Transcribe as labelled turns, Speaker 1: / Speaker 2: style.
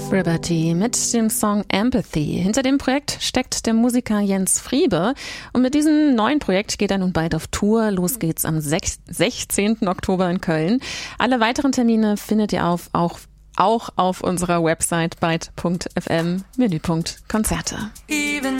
Speaker 1: Liberty mit dem Song Empathy. Hinter dem Projekt steckt der Musiker Jens Friebe. Und mit diesem neuen Projekt geht er nun bald auf Tour. Los geht's am 16. Oktober in Köln. Alle weiteren Termine findet ihr auch auf unserer Website byte.fm, Menüpunkt Konzerte.